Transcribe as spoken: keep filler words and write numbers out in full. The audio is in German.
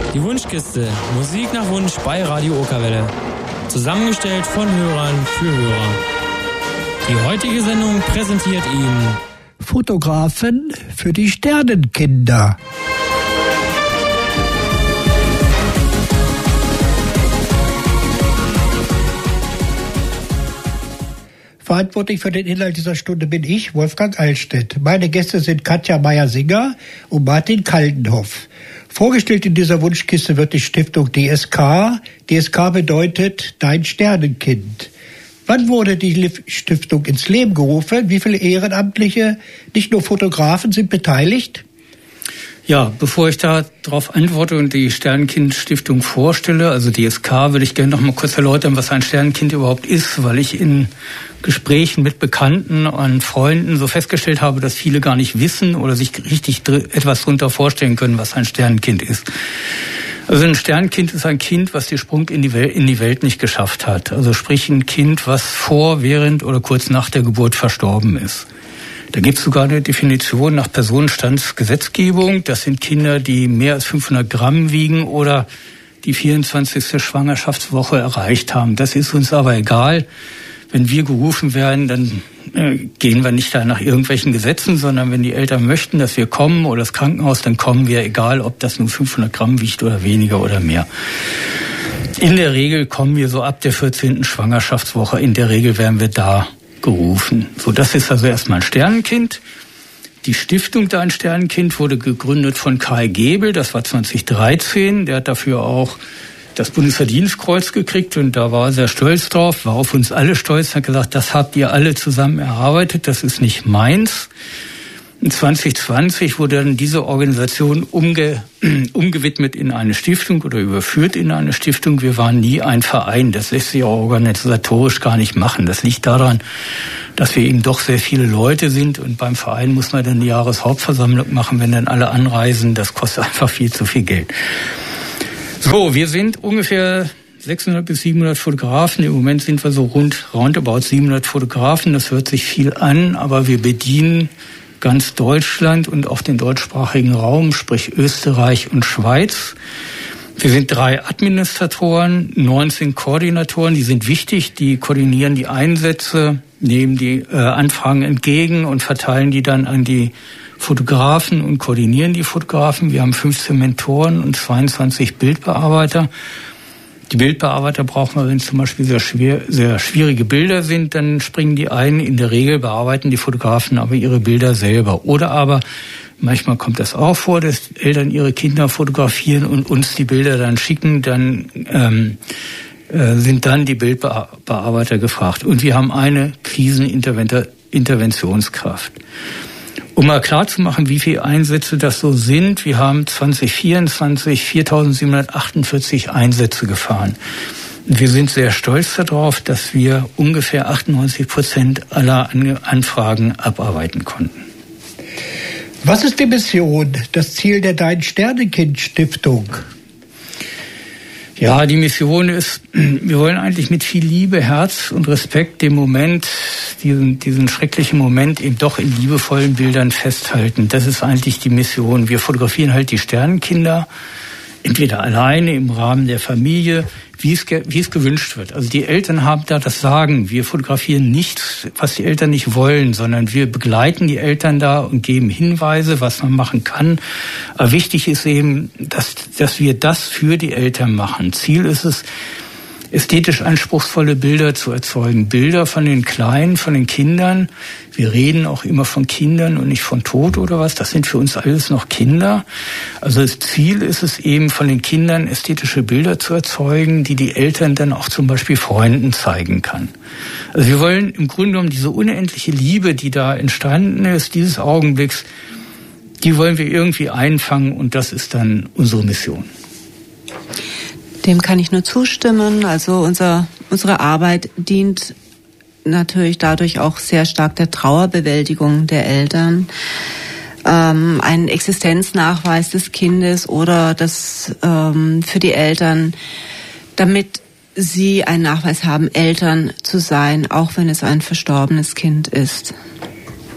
Die Wunschkiste. Musik nach Wunsch bei Radio Okerwelle. Zusammengestellt von Hörern für Hörer. Die heutige Sendung präsentiert Ihnen Fotografen für die Sternenkinder. Verantwortlich für den Inhalt dieser Stunde bin ich, Wolfgang Eilstedt. Meine Gäste sind Katja Meyer-Singer und Martin Kaldenhoff. Vorgestellt in dieser Wunschkiste wird die Stiftung D S K. D S K bedeutet Dein Sternenkind. Wann wurde die Stiftung ins Leben gerufen? Wie viele Ehrenamtliche, nicht nur Fotografen, sind beteiligt? Ja, bevor ich da darauf antworte und die Sternenkind-Stiftung vorstelle, also D S K, würde ich gerne noch mal kurz erläutern, was ein Sternenkind überhaupt ist, weil ich in Gesprächen mit Bekannten und Freunden so festgestellt habe, dass viele gar nicht wissen oder sich richtig etwas darunter vorstellen können, was ein Sternenkind ist. Also ein Sternenkind ist ein Kind, was den Sprung in die Welt, in die Welt nicht geschafft hat. Also sprich ein Kind, was vor, während oder kurz nach der Geburt verstorben ist. Da gibt es sogar eine Definition nach Personenstandsgesetzgebung. Das sind Kinder, die mehr als fünfhundert Gramm wiegen oder die vierundzwanzigste Schwangerschaftswoche erreicht haben. Das ist uns aber egal. Wenn wir gerufen werden, dann äh, gehen wir nicht da nach irgendwelchen Gesetzen, sondern wenn die Eltern möchten, dass wir kommen oder das Krankenhaus, dann kommen wir, egal ob das nur fünfhundert Gramm wiegt oder weniger oder mehr. In der Regel kommen wir so ab der vierzehnten Schwangerschaftswoche. In der Regel werden wir da gerufen. So, das ist also erstmal ein Sternenkind. Die Stiftung Dein Sternenkind wurde gegründet von Karl Gebel, das war zweitausenddreizehn. Der hat dafür auch das Bundesverdienstkreuz gekriegt und da war er sehr stolz drauf, war auf uns alle stolz, hat gesagt, das habt ihr alle zusammen erarbeitet, das ist nicht meins. In zwanzig zwanzig wurde dann diese Organisation umge, umgewidmet in eine Stiftung oder überführt in eine Stiftung. Wir waren nie ein Verein. Das lässt sich auch organisatorisch gar nicht machen. Das liegt daran, dass wir eben doch sehr viele Leute sind und beim Verein muss man dann die Jahreshauptversammlung machen, wenn dann alle anreisen. Das kostet einfach viel zu viel Geld. So, wir sind ungefähr sechshundert bis siebenhundert Fotografen. Im Moment sind wir so rund, roundabout siebenhundert Fotografen. Das hört sich viel an, aber wir bedienen ganz Deutschland und auch den deutschsprachigen Raum, sprich Österreich und Schweiz. Wir sind drei Administratoren, neunzehn Koordinatoren, die sind wichtig, die koordinieren die Einsätze, nehmen die äh, Anfragen entgegen und verteilen die dann an die Fotografen und koordinieren die Fotografen. Wir haben fünfzehn Mentoren und zweiundzwanzig Bildbearbeiter. Die Bildbearbeiter brauchen wir, wenn zum Beispiel sehr schwer, sehr schwierige Bilder sind, dann springen die ein. In der Regel bearbeiten die Fotografen aber ihre Bilder selber. Oder aber, manchmal kommt das auch vor, dass Eltern ihre Kinder fotografieren und uns die Bilder dann schicken, dann ähm, äh, sind dann die Bildbearbeiter gefragt. Und wir haben eine Kriseninterventionskraft. Um mal klarzumachen, wie viele Einsätze das so sind, wir haben zwanzig vierundzwanzig viertausendsiebenhundertachtundvierzig Einsätze gefahren. Wir sind sehr stolz darauf, dass wir ungefähr achtundneunzig Prozent aller Anfragen abarbeiten konnten. Was ist die Mission, das Ziel der Dein Sternenkind Stiftung? Ja, die Mission ist, wir wollen eigentlich mit viel Liebe, Herz und Respekt den Moment, diesen, diesen schrecklichen Moment eben doch in liebevollen Bildern festhalten. Das ist eigentlich die Mission. Wir fotografieren halt die Sternenkinder, entweder alleine im Rahmen der Familie, wie es, wie es gewünscht wird. Also die Eltern haben da das Sagen. Wir fotografieren nichts, was die Eltern nicht wollen, sondern wir begleiten die Eltern da und geben Hinweise, was man machen kann. Aber wichtig ist eben, dass, dass wir das für die Eltern machen. Ziel ist es, ästhetisch anspruchsvolle Bilder zu erzeugen. Bilder von den Kleinen, von den Kindern. Wir reden auch immer von Kindern und nicht von Tod oder was. Das sind für uns alles noch Kinder. Also das Ziel ist es eben, von den Kindern ästhetische Bilder zu erzeugen, die die Eltern dann auch zum Beispiel Freunden zeigen kann. Also wir wollen im Grunde genommen diese unendliche Liebe, die da entstanden ist, dieses Augenblicks, die wollen wir irgendwie einfangen und das ist dann unsere Mission. Dem kann ich nur zustimmen. Also unser, unsere Arbeit dient natürlich dadurch auch sehr stark der Trauerbewältigung der Eltern. Ähm, ein Existenznachweis des Kindes oder das ähm, für die Eltern, damit sie einen Nachweis haben, Eltern zu sein, auch wenn es ein verstorbenes Kind ist.